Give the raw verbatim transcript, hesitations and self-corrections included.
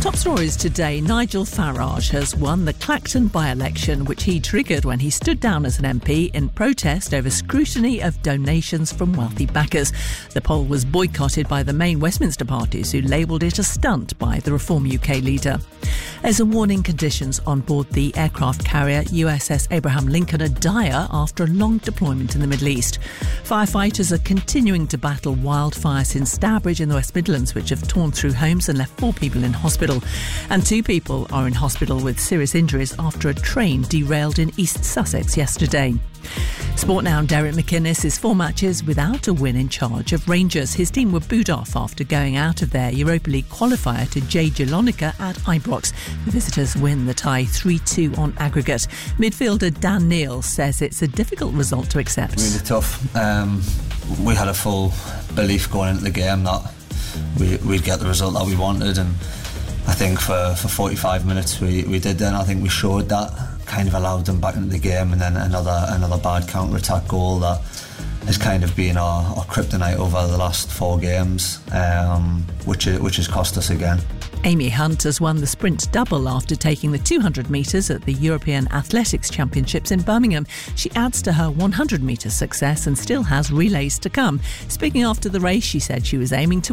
Top stories today. Nigel Farage has won the Clacton by-election, which he triggered when he stood down as an M P in protest over scrutiny of donations from wealthy backers. The poll was boycotted by the main Westminster parties, who labelled it a stunt by the Reform U K leader. As a warning, conditions on board the aircraft carrier U S S Abraham Lincoln are dire after a long deployment in the Middle East. Firefighters are continuing to battle wildfires in Stourbridge in the West Midlands, which have torn through homes and left four people in hospital. And two people are in hospital with serious injuries after a train derailed in East Sussex yesterday. Sport now. Derek McInnes is four matches without a win in charge of Rangers. His team were booed off after going out of their Europa League qualifier to J Jalonica at Ibrox. The visitors win the tie three two on aggregate. Midfielder Dan Neil says it's a difficult result to accept. Really tough. Um, we had a full belief going into the game that we, we'd get the result that we wanted, and I think for, for forty-five minutes we, we did then. I think we showed that, kind of allowed them back into the game, and then another another bad counter-attack goal that has kind of been our, our kryptonite over the last four games, um, which, which has cost us again. Amy Hunt has won the sprint double after taking the two hundred metres at the European Athletics Championships in Birmingham. She adds to her one hundred metre success and still has relays to come. Speaking after the race, she said she was aiming to